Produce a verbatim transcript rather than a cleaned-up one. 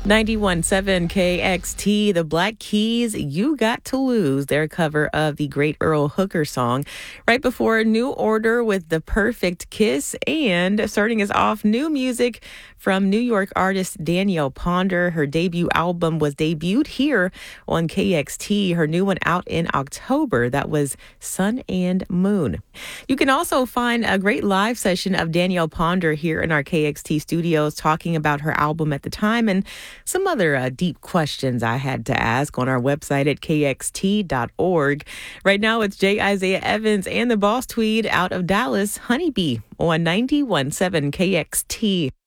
ninety-one point seven K X T, the Black Keys, You Got to Lose, their cover of the great Earl Hooker song. Right before New Order with The Perfect Kiss, and starting us off, new music from New York artist Danielle Ponder. Her debut album was debuted here on K X T. Her new one out in October. That was Sun and Moon. You can also find a great live session of Danielle Ponder here in our K X T studios talking about her album at the time and some other uh, deep questions I had to ask on our website at K X T dot org. Right now, it's J. Isaiah Evans and the Boss Tweed out of Dallas, Honeybee on ninety-one point seven K X T.